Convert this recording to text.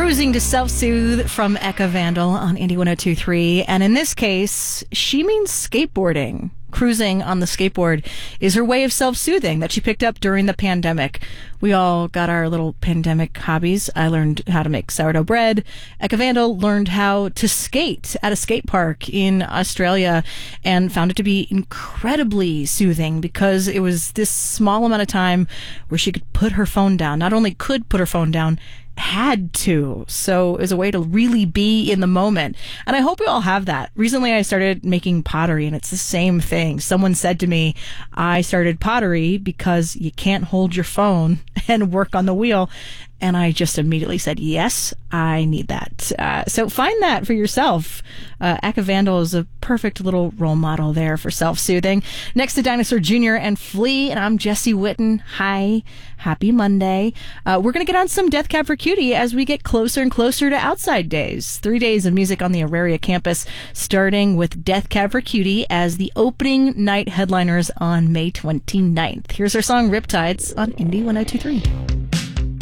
Cruising to Self-Soothe from Eka Vandal on Indie 102.3. And in this case, she means skateboarding. Cruising on the skateboard is her way of self-soothing that she picked up during the pandemic. We all got our little pandemic hobbies. I learned how to make sourdough bread. Eka Vandal learned how to skate at a skate park in Australia and found it to be incredibly soothing because it was this small amount of time where she could put her phone down. Not only could put her phone down, had to. So as a way to really be in the moment. And I hope we all have that. Recently I started making pottery and it's the same thing. Someone said to me, I started pottery because you can't hold your phone and work on the wheel. And I just immediately said, yes, I need that. So find that for yourself. Eka Vandal is a perfect little role model there for self-soothing. Next to Dinosaur Jr. and Flea, and I'm Jesse Witten. Hi, happy Monday. We're going to get on some Death Cab for Cutie as we get closer and closer to Outside Days. 3 days of music on the Auraria campus, starting with Death Cab for Cutie as the opening night headliners on May 29th. Here's our song Riptides on Indie 102.3.